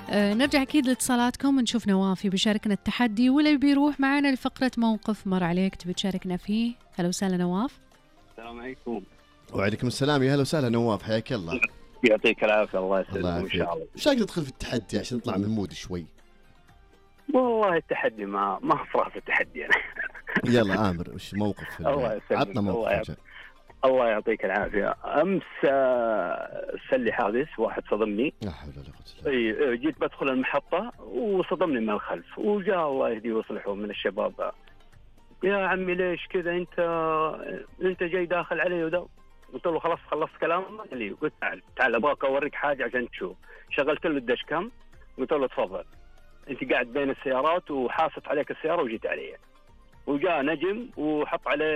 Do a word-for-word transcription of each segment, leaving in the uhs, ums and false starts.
أه نرجع أكيد لاتصالاتكم ونشوف نواف بيشاركنا التحدي ولا بيروح معنا لفقرة موقف مر عليك تبي تشاركنا فيه. هلا وسهلا نواف. السلام عليكم. وعليكم السلام، يا هلا وسهلا نواف، حياك الله. يعطيك العافية. الله يسلمك إن شاء الله. وش رايك ندخل في التحدي عشان نطلع من المود شوي؟ والله التحدي ما ما أفرح في التحدي أنا. يلا آمر، وش موقف؟ الله يسلمك. عطنا موقف. الله, يعطيك. الله يعطيك العافية. أمس سلي حادث، واحد صدمني. لا حول ولا قوة إلا بالله. جيت بدخل المحطة وصدمني من الخلف، وجاء الله يهديه ويصلحه من الشباب، يا عمي ليش كذا انت انت جاي داخل علي وده. قلت له خلاص خلصت كلام لي. قلت تعال تعال ابغاك اوريك حاجه عشان تشوف. شغلت له الدش كام، قلت له تفضل انت قاعد بين السيارات وحاصت عليك السياره وجيت علي. وجاء نجم وحط عليه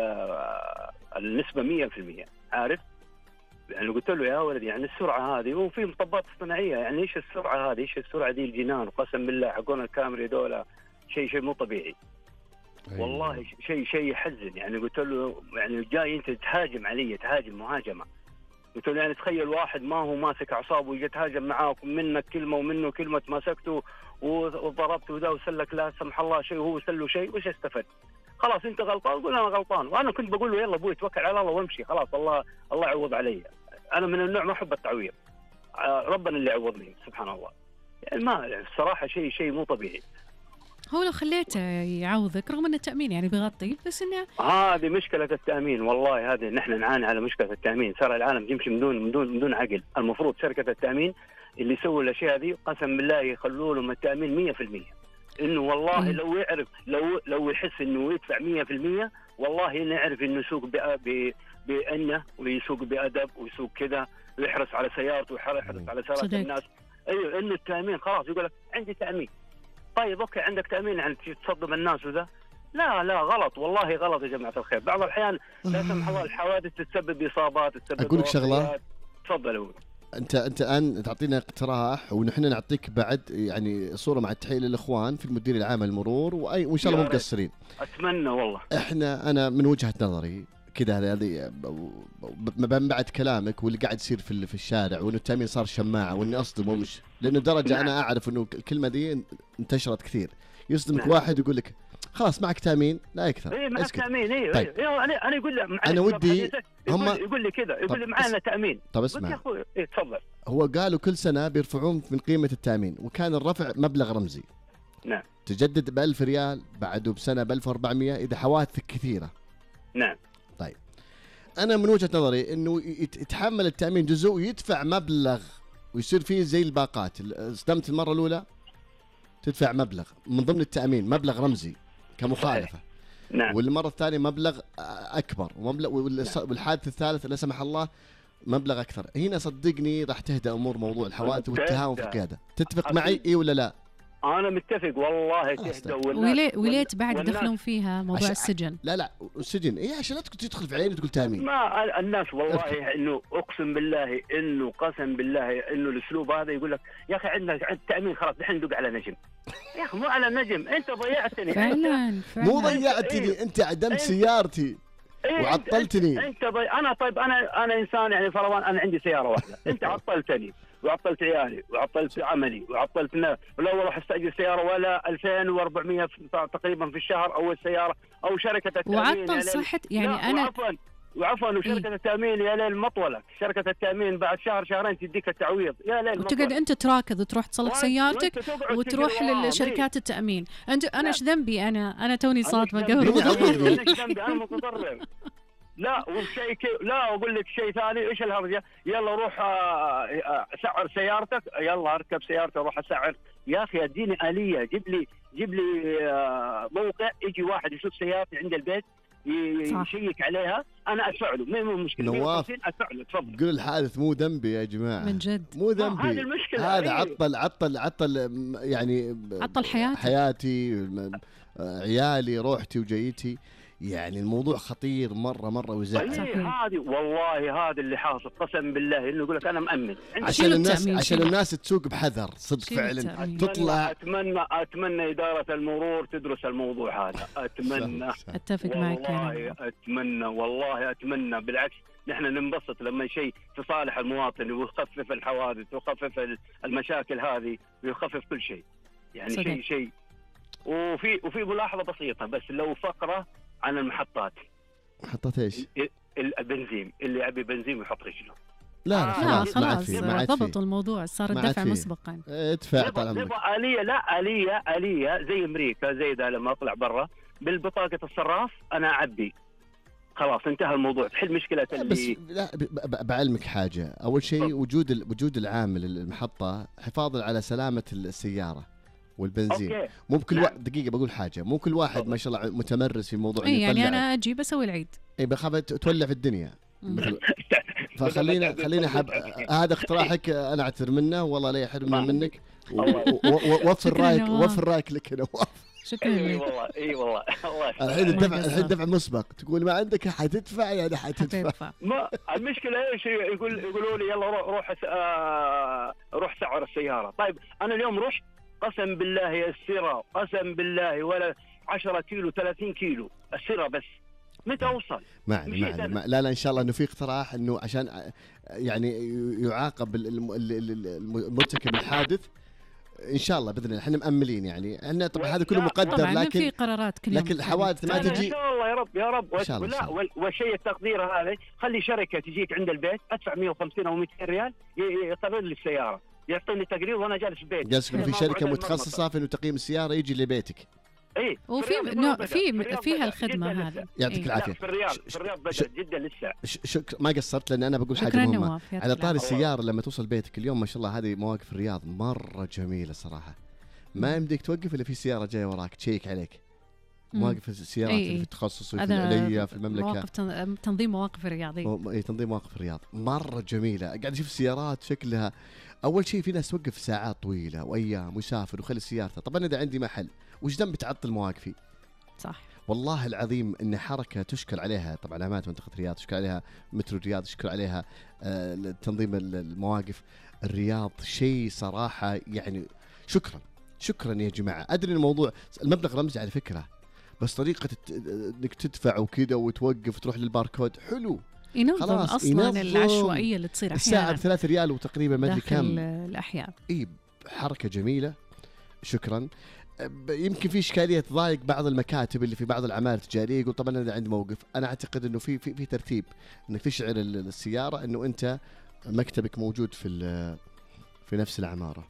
النسبه مية بالمية. عارف يعني قلت له يا ولدي يعني السرعه هذه وفي مطبات اصطناعيه، يعني ايش السرعه هذه، ايش السرعه دي الجنان، وقسم بالله حقون الكاميرا دول شيء شيء مو طبيعي. أيوة. والله شيء شيء يحزن. يعني قلت له يعني جاي انت تهاجم علي، تهاجم مهاجمه. قلت له يعني تخيل واحد ما هو ماسك اعصابه ويجي يتهاجم معاك، منك كلمه ومنه كلمه، ماسكته وضربته وذا وسلك لا سمح الله شيء وهو سله شيء، وش استفدت؟ خلاص انت غلطان، قول انا غلطان. وانا كنت بقول له يلا ابوي توكل على الله وامشي خلاص، الله الله يعوض علي. انا من النوع ما احب التعويض، ربنا اللي يعوضني سبحان الله. يعني ما الصراحه شيء شيء مو طبيعي. هو لو خليته يعوضك رغم ان التأمين يعني بيغطي، بس انه هذه مشكلة التأمين. والله هذه نحن نعاني على مشكلة التأمين. صار العالم يمشي بدون بدون بدون عقل. المفروض شركة التأمين اللي يسوي الأشياء هذه قسم بالله يخلوا لهم التأمين مية في المية. إنه والله م. لو يعرف لو لو يحس إنه يدفع مية في المية والله نعرف إنه يسوق بأنه ويسوق بأدب ويسوق كذا ويحرص على سيارته ويحرص على سيارات الناس. أيوة إنه التأمين خلاص يقول لك عندي تأمين. طيب اوكي عندك تأمين يعني تصدم الناس وذا؟ لا لا غلط، والله غلط يا جماعة الخير. بعض الأحيان لا سمح الله الحوادث تسبب إصابات، تسبب. أقول لك شغلة، تفضل. أنت أنت الآن تعطينا اقتراح ونحن نعطيك بعد يعني صورة مع التحية للإخوان في المدير العام للمرور وأي وإن شاء الله مو مقصرين. أتمنى والله. إحنا أنا من وجهة نظري كذا هذه من بعد كلامك واللي قاعد يصير في في الشارع وإنه التأمين صار شماعة وإني أصدم ومش لأنه درجة. نعم. أنا أعرف إنه الكلمة دي انتشرت كثير. يصدمك. نعم. واحد يقول لك خلاص معك تأمين لا يكثر. إيه معك تأمين. إيه طيب. إيه أنا أنا يقول له أنا ودي هم يقول لي كذا يقول لي معنا تأمين. طب اسمع يا أخوي إيه تفضل. هو قالوا كل سنة بيرفعون من قيمة التأمين وكان الرفع مبلغ رمزي. نعم. تجدد بألف ريال بعده بسنة بألف وأربعمية إذا حوادثك كثيرة. نعم. طيب أنا من وجهة نظري إنه يتحمل التأمين جزء ويدفع مبلغ ويصير فيه زي الباقات. صدمت المرة الأولى تدفع مبلغ من ضمن التأمين، مبلغ رمزي كمخالفة. نعم. والمرة الثانية مبلغ أكبر ومبلغ والحادث الثالث لا سمح الله مبلغ أكثر. هنا صدقني راح تهدأ أمور موضوع الحوادث والتهاون في القيادة. تتفق معي إيه ولا لا؟ أنا متفق والله. تهدأ وليت وليت بعد يدخلون فيها موضوع السجن. لا لا السجن إيه عشان لا تدخل في عيني تقول تأمين. ما الناس والله إنه أقسم بالله إنه قسم بالله إنه الأسلوب هذا يقول لك يا أخي عندنا تأمين خلاص دحين ندق على نجم. يا أخي مو على نجم، أنت ضيعتني. فعلا فعلا. مو ضيعتني إيه؟ أنت عدمت سيارتي إيه؟ وعطلتني. أنت, أنت ضي... أنا طيب أنا أنا إنسان يعني فرضان أنا عندي سيارة واحدة. أنت عطلتني وعطلت عيالي وعطلت عملي وعطلت ناس ولا والله استأجر سيارة ولا ألفين وأربعمية تقريبا في الشهر أول سيارة أو شركة التأمين وعطل صحة يعني أنا وعفوا وعفوا وشركة إيه؟ التأمين يا ليل مطولك. شركة التأمين بعد شهر شهرين تديك التعويض يا ليل مطولك. وتقعد أنت تراكض وتروح تصلح سيارتك وتروح للشركات التأمين. أنت أنا إيش ذنبي؟ أنا أنا توني صادمة قبل. أنا إيش ذنبي؟ أنا متضرر. لا والشيء لا أقول لك شيء ثاني. إيش الهرجة؟ يلا روح سعر سيارتك، يلا اركب سيارتك روح أسعر. يا أخي اديني آلية، جيب لي جيب لي موقع يجي واحد يشوف سيارتي عند البيت يشيك عليها أنا أدفع له. ما هو مشكلة. نواف أدفع له. تفضل. قل الحادث مو ذنبي يا جماعة من جد مو ذنبي. هذه المشكلة. هذا عطل عطل عطل يعني عطل حياتي حياتي عيالي روحتي وجيتي. يعني الموضوع خطير مره مره ويزعل. هذه والله هذا اللي حاصل قسم بالله، انه يقول لك انا مأمن عشان الناس عشان الناس تسوق بحذر صدق فعلا. تطلع اتمنى اتمنى اداره المرور تدرس الموضوع هذا، اتمنى اتفق معك والله اتمنى والله اتمنى. بالعكس نحن ننبسط لما شيء في صالح المواطن ويخفف الحوادث ويخفف المشاكل هذه ويخفف كل شيء، يعني صدق. شيء شيء وفي وفي ملاحظه بسيطه بس، لو فقره عن المحطات. محطات ايش؟ البنزين، اللي يعبي بنزين ويحط رجله. لا لا خلاص ضبطوا الموضوع، صار الدفع مسبقا. ادفع طال عمرك. آلية، لا آلية آلية زي أمريكا، زي ده لما أطلع برا بالبطاقة الصراف أنا أعبي، خلاص انتهى الموضوع، تحل مشكلة اللي. بس لا بعلمك حاجة، أول شيء وجود وجود العامل المحطة حفاظا على سلامة السيارة والبنزين. أوكي. مو بكل نعم. واحد دقيقة بقول حاجة، مو كل واحد أوكي. ما شاء الله متمرس في موضوع. إيه يعني أنا أجي بسوي العيد. إيه بخاف تولع في الدنيا. فخلينا خلينا حب هذا اقتراحك انا اعتذر منه والله لا يحرمنا منك. وفر رايك وفر رايك لك نواف. شكرا لك. اي والله اي والله الله الحين الدفع الحين دفع مسبق، تقول ما عندك حتدفع يعني حتدفع. ما المشكله ايش؟ يقول يقولوا لي يلا روح روح آه روح سعر السياره. طيب انا اليوم رحت قسم بالله يا السيره، قسم بالله ولا عشرة كيلو ثلاثين كيلو السيره بس. متى اوصل؟ ما ما لا لا ان شاء الله انه في اقتراح انه عشان يعني يعاقب المرتكب الحادث ان شاء الله باذن الله. احنا مأملين يعني احنا طبعا هذا كله مقدر، لكن في قرارات كل لكن الحوادث ما تجي ان شاء الله يا رب يا رب. لا والشيء التقدير هذا خلي شركه تجيك عند البيت ادفع مئة وخمسين او مئتين ريال يقرر لي السياره، يعطيني تقرير وانا جالس في البيت. جالس في شركه متخصصه في انه تقييم السياره يجي لبيتك. ايه وفي نوع في فيها الخدمه هذه. يعطيك إيه؟ العافيه. في الرياض في الرياض بدأت جدا لسه. شك ما قصرت لان انا بقول حاجه مهمه على طار السياره. لما توصل بيتك اليوم ما شاء الله هذه مواقف الرياض مره جميله صراحه، ما يمديك توقف الا في سياره جايه وراك تشيك عليك. مواقف السيارات اللي في التخصص وفي العليا في المملكه، مواقف تنظيم مواقف الرياضيه. اي تنظيم مواقف الرياض مره جميله. قاعد اشوف السيارات شكلها اول شيء في ناس توقف ساعات طويله وايام ويسافر وخلي سيارته. طبعا اذا عندي محل وش ذنب تعطل مواقفي؟ صح والله العظيم ان حركه تشكر عليها طبعا علامات منطقه الرياض، تشكر عليها مترو الرياض، تشكر عليها آه تنظيم المواقف الرياض. شيء صراحه يعني شكرا شكرا يا جماعه. ادري الموضوع المبلغ رمزي على فكره، بس طريقه انك تدفع وكذا وتوقف وتروح للباركود حلو. ينظم اصلا ينظم العشوائيه اللي تصير احيانا. الساعه بثلاث ريال وتقريبا ما ادري كم الاحياء. اي حركه جميله شكرا. يمكن في اشكاليه تضايق بعض المكاتب اللي في بعض الاعمال التجاريه، يقول طبعا انا عندي موقف. انا اعتقد انه في في, في ترتيب انك تشعر السياره انه انت مكتبك موجود في في نفس العماره.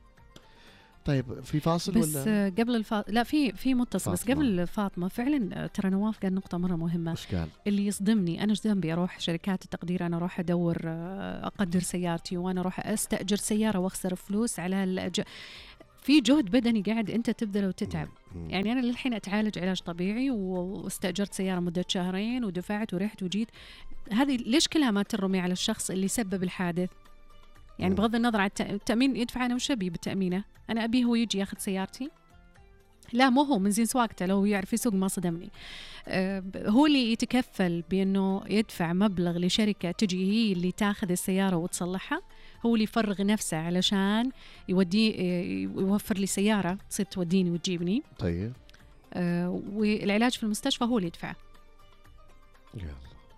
طيب في فاصل بس ولا قبل الفاصل؟ لا في في متصل بس قبل فاطمه. فعلا ترى نواف قال نقطه مره مهمه. وش قال؟ اللي يصدمني انا ايش ذنبي اروح شركات التقدير، انا اروح ادور اقدر سيارتي وانا اروح استاجر سياره واخسر فلوس على الأج... في جهد بدني قاعد انت تبذله وتتعب. يعني انا للحين اتعالج علاج طبيعي واستاجرت سياره مده شهرين ودفعت ورحت وجيت. هذه ليش كلها ما ترمي على الشخص اللي سبب الحادث؟ يعني بغض النظر عن التأمين يدفع، أنا وش أبي بالتأمينه؟ أنا أبيه هو يجي ياخذ سيارتي؟ لا مو هو من زين سواقته، لو يعرف يسوق ما صدمني. أه هو اللي يتكفل بأنه يدفع مبلغ لشركة تجي هي اللي تاخذ السيارة وتصلحها، هو اللي يفرغ نفسه علشان يودي يوفر لي سيارة تصير توديني وتجيبني. طيب أه والعلاج في المستشفى هو اللي يدفعه. يا الله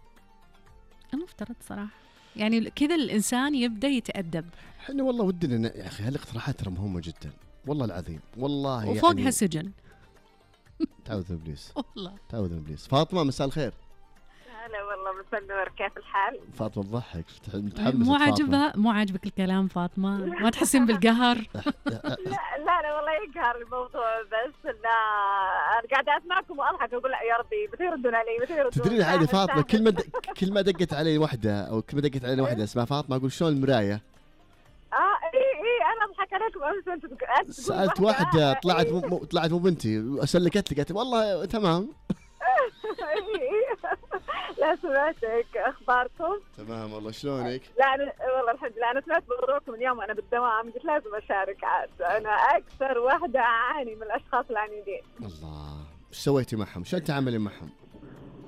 المفترض صراحة يعني كذا الإنسان يبدأ يتأدب. احنا والله ودنا يا أخي هالاقتراحات ترى مهمة جدا والله العظيم والله. وفوقها يعني سجن. تعوذ إبليس والله تعوذ إبليس. فاطمة مساء الخير. هلا والله مساء النور، كيف الحال؟ فاطمة تضحك متحمسة. مو عاجبها مو عاجبك الكلام فاطمة؟ ما تحسين بالقهر؟ لا لا لا والله يقهر الموضوع، بس لا انا قاعده اسمعكم واضحك اقول لا يا ربي متى يردون علي متى يردون. تدرين عادي فاطمة كل ما كل ما دقت علي واحدة او كل ما دقت علي واحدة اسمها فاطمة اقول شلون المراية؟ اه اي اي انا اضحك عليكم. امس انت تقول سألت واحدة طلعت مو طلعت مو بنتي سلكت لي قالت والله تمام. لا سمعتك اخباركم؟ تمام والله شلونك؟ لا أنا والله الحمد لله. انا سمعت موضوعكم اليوم وانا بالدوام قلت لازم اشارك عاد. انا اكثر واحده اعاني من الاشخاص العنيدين. الله ايش سويتي معهم؟ شو تعاملي معهم؟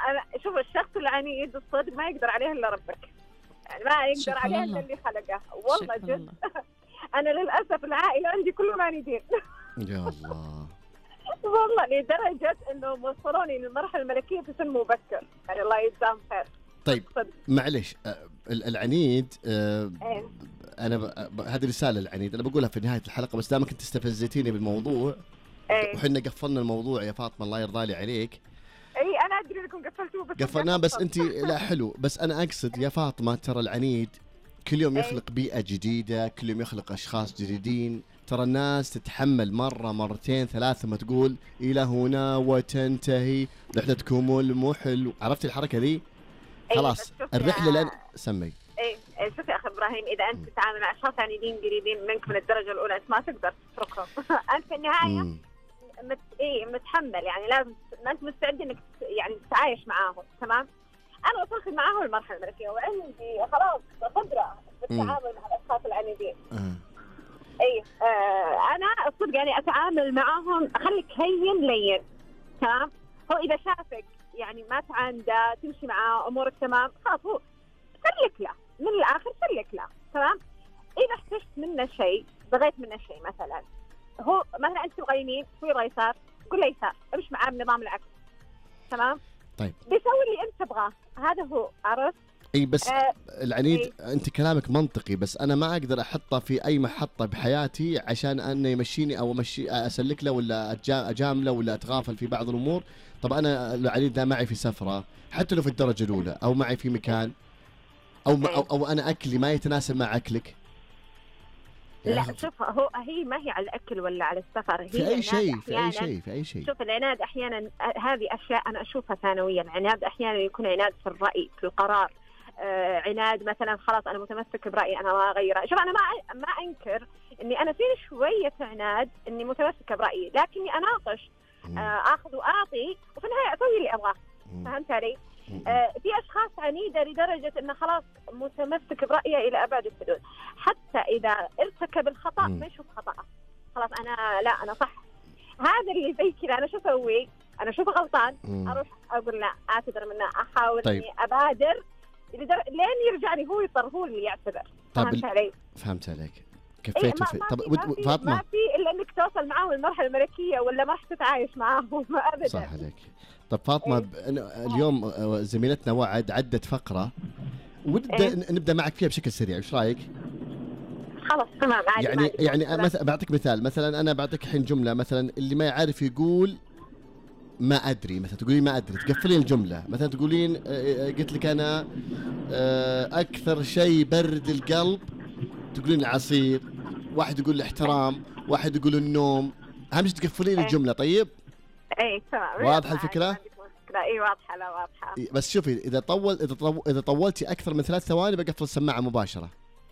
انا شوف الشخص العنيد الصدق ما يقدر عليه الا ربك، يعني ما يقدر عليه الا اللي خلقه والله جد. انا للاسف العائله عندي كلهم عنيدين. يا الله والله لدرجه انه وصلوني للمرحله الملكيه في سن مبكر، يعني الله يجزاهم خير. طيب معلش العنيد آه إيه؟ انا ب... هذه رساله العنيد انا بقولها في نهايه الحلقه، بس دامك انت استفزتيني بالموضوع إيه؟ وحنا قفلنا الموضوع يا فاطمه الله يرضى لي عليك. اي انا ادري انكم قفلتوه بس قفلناه بس انت لا حلو، بس انا اقصد يا فاطمه ترى العنيد كل يوم يخلق بيئه جديده، كل يوم يخلق اشخاص جديدين، ترى الناس تتحمل مره مرتين ثلاثه ما تقول الى هنا وتنتهي رحلتكم المحل، عرفتي الحركه ذي؟ خلاص الرحله لين سمي. اي شوف يا اخي ابراهيم، اذا انت تتعامل مع اشخاص عنيدين قريبين منك من الدرجه الاولى انت ما تقدر تتركهم. انت في النهايه مم. مت... ايه متحمل، يعني لازم ما انت مستعد انك يعني تتعايش معاهم. تمام، انا وصلت معاهم المرحله الملكيه وعندي خلاص خبره بالتعامل مع الاشخاص العنيدين. آه. ايه آه انا الصدق يعني اتعامل معاهم اخليك هين لين. تمام، هو اذا شافك يعني ما تعانده تمشي معاه امورك تمام خلاص هو سلك له من الاخر، سلك له. تمام، اذا احتجت منه شيء بغيت منه شيء مثلا، هو مثلا انت تبغى يمين هو يبغى يسار، قول له يسار، امشي معاه بنظام العكس. تمام، طيب بيسوي اللي انت تبغاه، هذا هو. عرفت؟ اي بس آه العنيد إيه؟ انت كلامك منطقي، بس انا ما اقدر احطه في اي محطه بحياتي عشان انه يمشيني او امشي اسلك له ولا اجامله ولا اتغافل في بعض الامور. طب انا العنيد ده معي في سفره حتى لو في الدرجه الاولى او معي في مكان او ما أو, او انا اكلي ما يتناسب مع اكلك. لا شوف، هو هي ما هي على الاكل ولا على السفر، هي في اي شيء في اي شيء في اي شيء. شوف العناد احيانا هذه اشياء انا اشوفها ثانويا، العناد احيانا يكون عناد في الراي في القرار. آه عناد مثلا خلاص انا متمسك برايي انا ما اغيره. شوف انا ما ما انكر اني انا فيني شويه عناد اني متمسكه برايي، لكني اناقش آه اخذ واعطي وفي النهايه اسوي اللي ابغاه. فهمت علي؟ آه في اشخاص عنيده لدرجه انه خلاص متمسك برايه الى ابعد الحدود، حتى اذا ارتكب الخطا ما يشوف خطأه، خلاص انا لا انا صح. هذا اللي زي كذا انا شو اسوي؟ انا اشوفه غلطان اروح اقول لا اعتذر منه، احاول طيب. اني ابادر لين يرجع لي هو يضطر هو اللي يعتذر. فهمت علي؟ فهمت عليك. إيه كفيت ما, طب ما في فاطمه ما في الا انك توصل معاهم المرحله الملكيه ولا ما راح تتعايش معاهم ابدا. صح عليك. طب فاطمه إيه؟ اليوم زميلتنا وعد عدت فقره ونبدا إيه؟ نبدا معك فيها بشكل سريع، ايش رايك؟ خلاص تمام عادي. يعني يعني مثلا بعطيك مثال، مثلا انا بعطيك الحين جمله، مثلا اللي ما يعرف يقول ما ادري، مثلا تقولين ما ادري تقفلين الجمله، مثلا تقولين قلت لك انا اكثر شيء برد القلب تقولين العصير، واحد يقول الاحترام، واحد يقول النوم، اهم شيء تقفلين أيه. الجمله. طيب اي تمام واضحه الفكره؟ اي واضحه لا واضحه. بس شوفي اذا طول اذا طول اذا طولتي اكثر من ثلاث ثواني بقفل السماعه مباشره.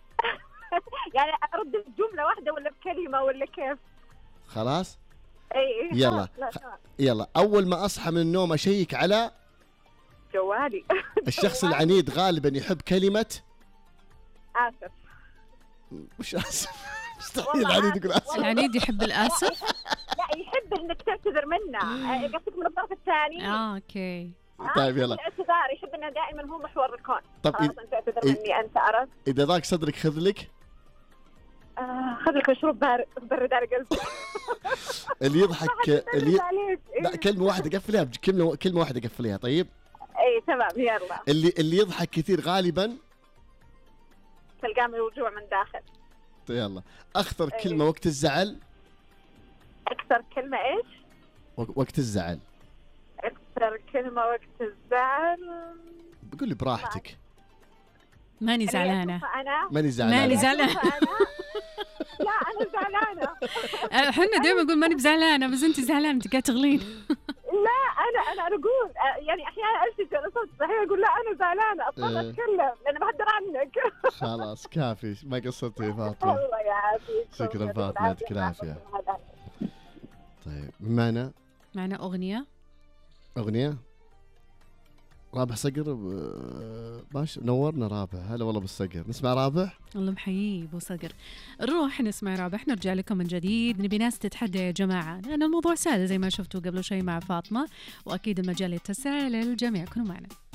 يعني ارد بجمله واحده ولا بكلمه ولا كيف؟ خلاص اي يلا يلا. اول ما اصحى من النوم اشيك على جوالي. الشخص العنيد غالبا يحب كلمه اسف. مش اسف مستحيل العنيد يقول اسف. العنيد يحب الاسف؟ لا يحب انك تعتذر منه، قصدك من الطرف الثاني. اه اوكي طيب يلا. الاعتذار يحب انه دائما هو محور الكون. طب خلاص انت اعتذر مني انت عرفت. اذا ضاق صدرك خذ لك آه خذ لك مشروب بارد برد على قلبي. اللي يضحك اللي إيه؟ لا كلمه واحده قفليها كلمه كلمه واحده قفليها. طيب اي تمام يلا. اللي اللي يضحك كثير غالبا تلقاه من الوجوع من داخل. طيب يلا. اخطر أيه. كلمه وقت الزعل. اكثر كلمه ايش؟ وقت الزعل. اكثر كلمه وقت الزعل بقول لي براحتك. ماني زعلانه. ماني زعلانه. ماني زعلانه. لا انا زعلانه. احنا دائما نقول ماني زعلانه، بس انت زعلانه انت قاعده تغلين. لا انا انا انا اقول يعني احيانا امشي جلسات صحيح اقول لا انا زعلانه اضطر اتكلم لان بهدر عنك. خلاص كافي ما قصرتي يا فاطمه. الله يعافيك. شكرا فاطمه يعطيك العافيه. طيب معنا معنا اغنيه اغنيه رابح صقر آه، ماشي نورنا رابح. هلا والله بالصقر. نسمع رابح. الله محيي ابو صقر. نروح نسمع رابح، نرجع لكم من جديد. نبي ناس تتحدى يا جماعه، لان الموضوع سهل زي ما شفتوا قبل شوي مع فاطمه، واكيد المجال يتسع للجميع. كونوا معنا.